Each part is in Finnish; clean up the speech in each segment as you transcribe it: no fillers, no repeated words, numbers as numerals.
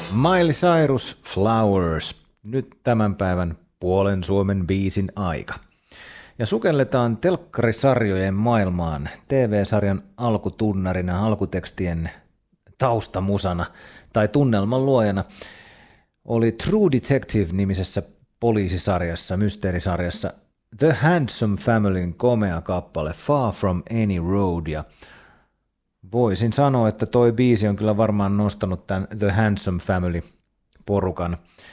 Miley Cyrus, Flowers. Nyt tämän päivän puolen Suomen biisin aika. Ja sukelletaan telkkarisarjojen maailmaan TV-sarjan alkutunnarina, alkutekstien taustamusana tai tunnelman luojana oli True Detective-nimisessä poliisisarjassa, mysteerisarjassa The Handsome Familyn komea kappale Far From Any Road. Ja voisin sanoa, että toi biisi on kyllä varmaan nostanut tämän The Handsome Family-porukan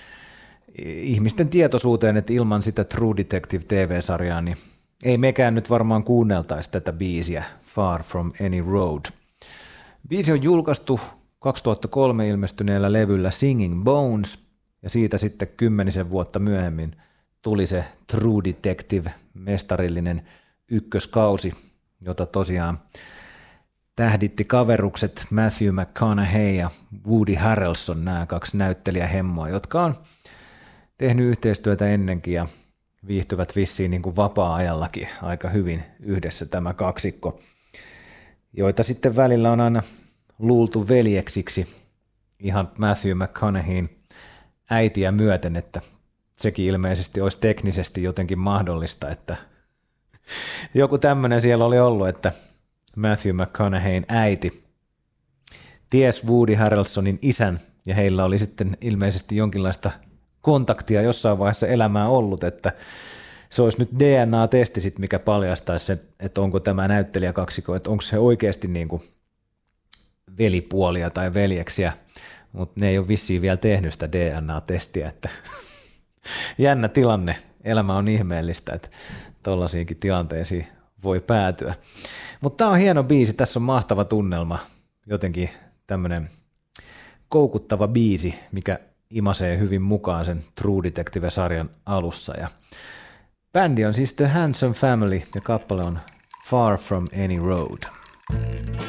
ihmisten tietoisuuteen, että ilman sitä True Detective TV-sarjaa, niin ei mekään nyt varmaan kuunneltaisi tätä biisiä Far From Any Road. Biisi on julkaistu 2003 ilmestyneellä levyllä Singing Bones, ja siitä sitten 10 vuotta myöhemmin tuli se True Detective mestarillinen ykköskausi, jota tosiaan tähditti kaverukset Matthew McConaughey ja Woody Harrelson, nämä kaksi näyttelijähemmoa, jotka on tehnyt yhteistyötä ennenkin ja viihtyvät vissiin niin kuin vapaa-ajallakin aika hyvin yhdessä tämä kaksikko, joita sitten välillä on aina luultu veljeksiksi ihan Matthew McConaugheyn äitiä myöten, että sekin ilmeisesti olisi teknisesti jotenkin mahdollista, että joku tämmöinen siellä oli ollut, että Matthew McConaughey äiti ties Woody Harrelsonin isän, ja heillä oli sitten ilmeisesti jonkinlaista kontaktia jossain vaiheessa elämää ollut, että se olisi nyt DNA-testi sit, mikä paljastaisi sen, että onko tämä näyttelijäkaksikko, että onko se oikeasti niin kuin velipuolia tai veljeksiä, mutta ne ei ole vissiin vielä tehnyt sitä DNA-testiä, että jännä tilanne, elämä on ihmeellistä, että tollaisiinkin tilanteisiin voi päätyä. Mutta tämä on hieno biisi, tässä on mahtava tunnelma, jotenkin tämmöinen koukuttava biisi, mikä imasee hyvin mukaan sen True Detective-sarjan alussa. Ja bändi on siis The Handsome Family ja kappale on Far From Any Road.